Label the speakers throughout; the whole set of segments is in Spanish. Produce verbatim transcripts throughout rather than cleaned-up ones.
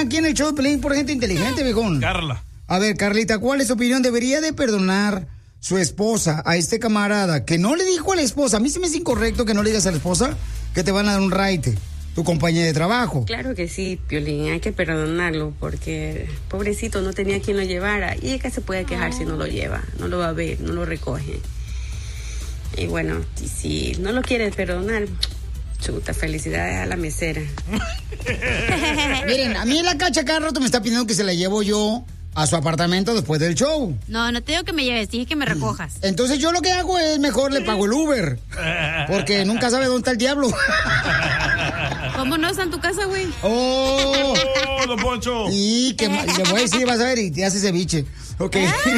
Speaker 1: aquí en el show de Piolín por gente inteligente, viejón.
Speaker 2: Carla.
Speaker 1: A ver, Carlita, ¿cuál es tu opinión? ¿Debería de perdonar su esposa a este camarada que no le dijo a la esposa? A mí se me hace incorrecto que no le digas a la esposa que te van a dar un raite, tu compañía de trabajo.
Speaker 3: Claro que sí, Piolín, hay que perdonarlo porque pobrecito no tenía quien lo llevara y es que se puede quejar si no lo lleva, no lo va a ver, no lo recoge. Y bueno, si no lo quieres perdonar, chuta, felicidades a la mesera.
Speaker 1: Miren, a mí la Cacha cada rato me está pidiendo que se la llevo yo a su apartamento después del show.
Speaker 4: No, no te digo que me lleves, dije que me recojas.
Speaker 1: Entonces yo lo que hago es mejor le pago el Uber. Porque nunca sabe dónde está el diablo.
Speaker 4: ¿Cómo no está en tu casa, güey?
Speaker 1: ¡Oh!
Speaker 2: ¡Oh, don Poncho!
Speaker 1: Y que ma- le voy a decir, vas a ver, y te hace ceviche. Ok.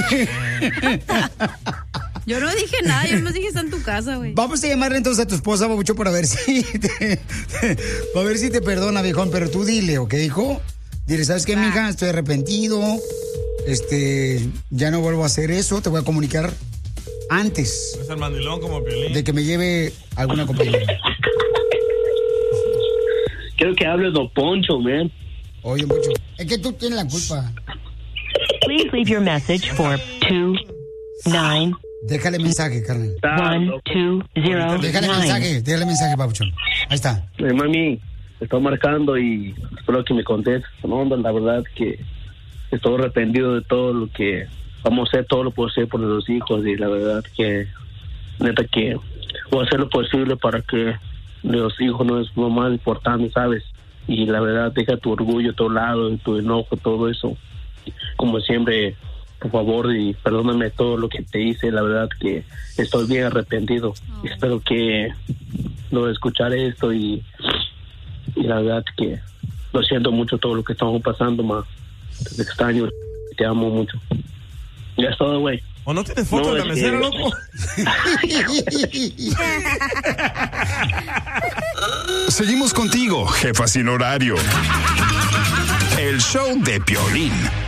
Speaker 4: Yo no dije nada, yo no dije está en tu casa, güey.
Speaker 1: Vamos a llamarle entonces a tu esposa, Babucho, para ver si te, para ver si te perdona, viejón. Pero tú dile, ¿ok, hijo? Dile, ¿sabes qué, mija? Estoy arrepentido. Este, ya no vuelvo a hacer eso. Te voy a comunicar antes
Speaker 2: Es el mandilón como Piolín.
Speaker 1: de que me lleve a alguna compañía.
Speaker 5: Quiero que hable Don Poncho, man.
Speaker 1: Oye, mucho. Es que tú tienes la culpa.
Speaker 6: Please leave your message for two nine.
Speaker 1: Déjale mensaje, carnal.
Speaker 6: One, two, zero,
Speaker 1: Déjale
Speaker 6: nine.
Speaker 1: mensaje, déjale mensaje, Babuchón. Ahí está.
Speaker 5: Eh, mami, te estoy marcando y espero que me contestes. No, la verdad que estoy arrepentido de todo lo que vamos a hacer, todo lo posible por los hijos y la verdad que neta que voy a hacer lo posible para que los hijos no es lo más importante, ¿sabes? Y la verdad, deja tu orgullo a todo lado, tu enojo, todo eso. Como siempre, por favor, y perdóname todo lo que te hice. La verdad que estoy bien arrepentido. Oh. Espero que no escuchar esto y, y la verdad que lo siento mucho todo lo que estamos pasando, ma. Te extraño, te amo mucho. Ya es todo, güey.
Speaker 2: ¿O no tienes foto
Speaker 5: No,
Speaker 2: de la
Speaker 5: es
Speaker 2: mesera,
Speaker 5: que-
Speaker 2: loco?
Speaker 7: Seguimos contigo, jefa sin horario. El show de Piolín.